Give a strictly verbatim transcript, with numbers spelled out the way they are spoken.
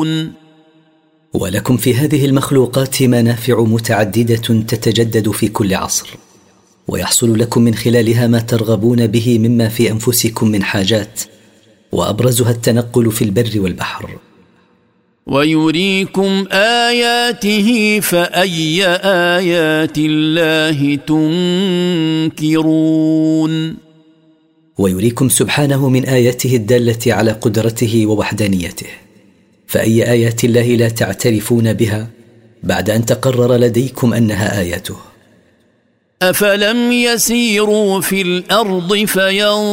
تنكرون ولكم في هذه المخلوقات منافع متعددة تتجدد في كل عصر، ويحصل لكم من خلالها ما ترغبون به مما في أنفسكم من حاجات، وأبرزها التنقل في البر والبحر. ويريكم آياته فأي آيات الله تنكرون ويريكم سبحانه من آياته الدالة على قدرته ووحدانيته، فأي آيات الله لا تعترفون بها بعد أن تقرر لديكم أنها آياته؟ أفلم يسيروا في الأرض فينظروا